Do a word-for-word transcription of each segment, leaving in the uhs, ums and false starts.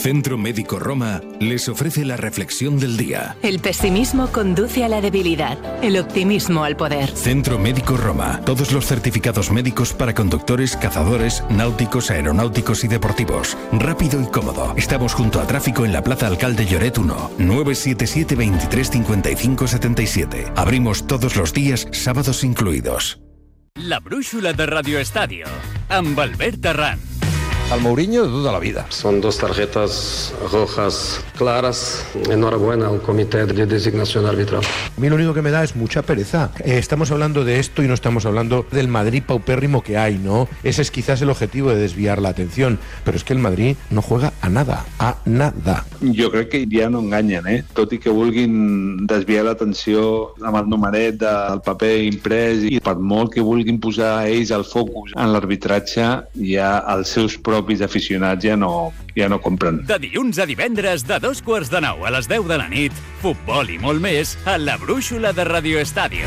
Centro Médico Roma les ofrece la reflexión del día. El pesimismo conduce a la debilidad, el optimismo al poder. Centro Médico Roma. Todos los certificados médicos para conductores, cazadores, náuticos, aeronáuticos y deportivos. Rápido y cómodo. Estamos junto a tráfico en la Plaza Alcalde Lloret uno, nueve siete siete, veintitrés cincuenta y cinco setenta y siete. Abrimos todos los días, sábados incluidos. La brúixola de Radio Estadio, amb Albert Terrán. Al Mourinho de toda la vida. Son dos tarjetas rojas claras. Enhorabuena al comité de designación arbitral. A mí lo único que me da es mucha pereza. Eh, estamos hablando de esto y no estamos hablando del Madrid paupérrimo que hay, ¿no? Ese es quizás el objetivo de desviar la atención. Pero es que el Madrid no juega a nada, a nada. Jo crec que ja no enganyen, eh? Tot i que vulguin desviar l'atenció amb el numeret del paper imprès i per molt que vulguin posar ells el focus en l'arbitratge, ja els seus propis aficionats ja no, ja no compren. De dilluns a divendres, de dos quarts de nou a les deu de la nit, futbol i molt més a la brúixola de Radio Estadio.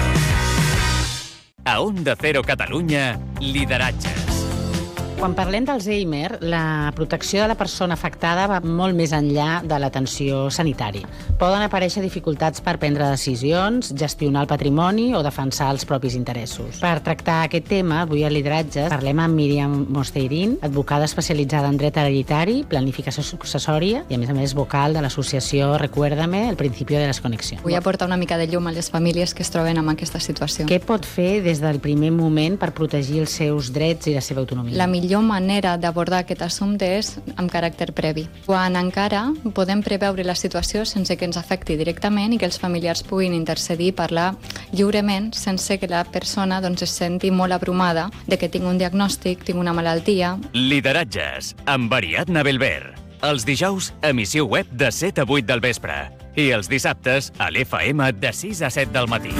A Onda Cero Catalunya, lideratges. Quan parlem d'Alzheimer, la protecció de la persona afectada va molt més enllà de l'atenció sanitària. Poden aparèixer dificultats per prendre decisions, gestionar el patrimoni o defensar els propis interessos. Per tractar aquest tema, avui a Lideratges parlem amb Míriam Mosteirín, advocada especialitzada en dret hereditari, planificació successòria i, a més a més, vocal de l'associació Recuérdame, el principi de desconnexió. Vull aportar una mica de llum a les famílies que es troben en aquesta situació. Què pot fer des del primer moment per protegir els seus drets i la seva autonomia? La millor La millor manera d'abordar aquest assumpte és amb caràcter previ. Quan encara podem preveure la situació sense que ens afecti directament i que els familiars puguin intercedir i parlar lliurement sense que la persona doncs, es senti molt abrumada de que tinc un diagnòstic, tinc una malaltia. Lideratges, amb Ariadna Belver. Els dijous, emissió web de set a vuit del vespre. I els dissabtes, a l'F M de sis a set del matí.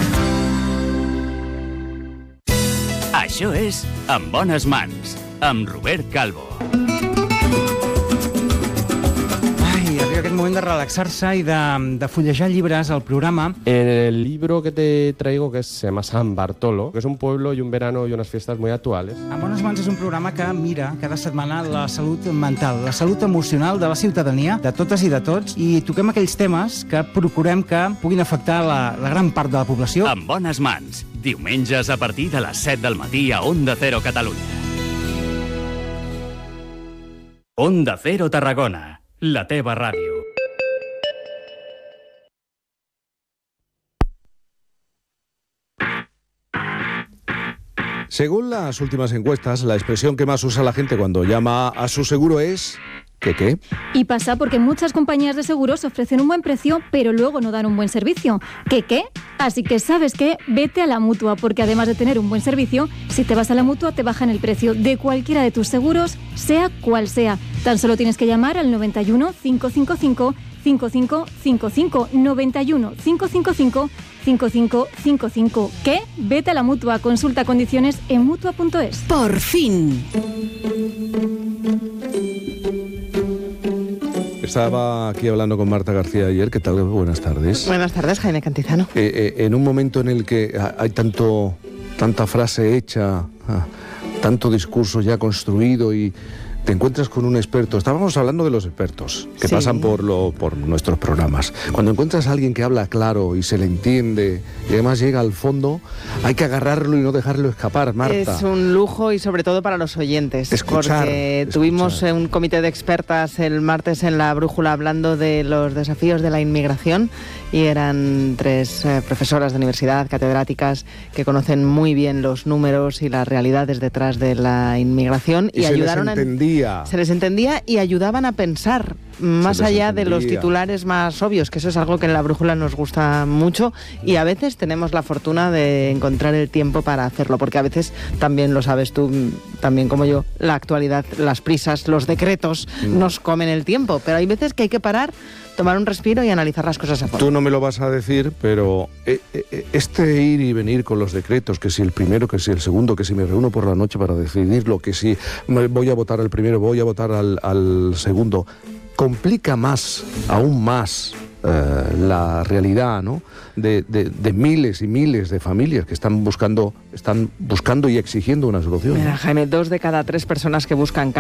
Això és En bones mans, amb Robert Calvo. Ai, arriba aquest moment de relaxar-se i de, de fullejar llibres al programa. El libro que te traigo, que se llama San Bartolo, que es un pueblo y un verano y unas fiestas muy actuales. En bones mans és un programa que mira cada setmana la salut mental, la salut emocional de la ciutadania, de totes i de tots, i toquem aquells temes que procurem que puguin afectar la, la gran part de la població. En bones mans, diumenges a partir de les set del matí a Onda Cero Catalunya. Onda Cero Tarragona, la teva ràdio. Según las últimas encuestas, la expresión que más usa la gente cuando llama a su seguro es... ¿Qué qué? Y pasa porque muchas compañías de seguros ofrecen un buen precio, pero luego no dan un buen servicio. ¿Qué qué? Así que, ¿sabes qué? Vete a la Mutua, porque además de tener un buen servicio, si te vas a la Mutua te bajan el precio de cualquiera de tus seguros, sea cual sea. Tan solo tienes que llamar al noventa y uno, cinco cinco cinco, cinco cinco cinco cinco, noventa y uno, cinco cinco cinco, cinco cinco cinco cinco. ¿Qué? Vete a la Mutua. Consulta condiciones en mutua punto es. Por fin. Estaba aquí hablando con Marta García ayer. ¿Qué tal? Buenas tardes. Buenas tardes, Jaime Cantizano. Eh, eh, en un momento en el que hay tanto, tanta frase hecha, tanto discurso ya construido y te encuentras con un experto. Estábamos hablando de los expertos que sí. pasan por, lo, por nuestros programas. Cuando encuentras a alguien que habla claro y se le entiende y además llega al fondo, hay que agarrarlo y no dejarlo escapar, Marta. Es un lujo y sobre todo para los oyentes. Escuchar, porque escuchar. Tuvimos un comité de expertas el martes en La Brújula hablando de los desafíos de la inmigración y eran tres eh, profesoras de universidad, catedráticas, que conocen muy bien los números y las realidades detrás de la inmigración y, y se ayudaron les entendía. A... Se les entendía y ayudaban a pensar más allá de los titulares más obvios, que eso es algo que en La Brújula nos gusta mucho y a veces tenemos la fortuna de encontrar el tiempo para hacerlo, porque a veces, también lo sabes tú, también como yo, la actualidad, las prisas, los decretos mm. nos comen el tiempo, pero hay veces que hay que parar, tomar un respiro y analizar las cosas a fondo. Tú no me lo vas a decir, pero este ir y venir con los decretos, que si el primero, que si el segundo, que si me reúno por la noche para decidirlo, que si voy a votar al primero, voy a votar al, al segundo, complica más, aún más, eh, la realidad, ¿no? de, de, de miles y miles de familias que están buscando, están buscando y exigiendo una solución. Mira, Jaime, dos de cada tres personas que buscan